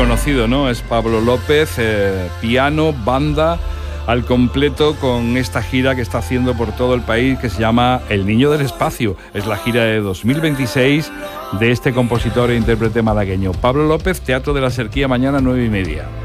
conocido, ¿no? Es Pablo López, piano, banda, al completo con esta gira que está haciendo por todo el país que se llama El Niño del Espacio. Es la gira de 2026 de este compositor e intérprete malagueño. Pablo López, Teatro de la Serquía, mañana 9:30.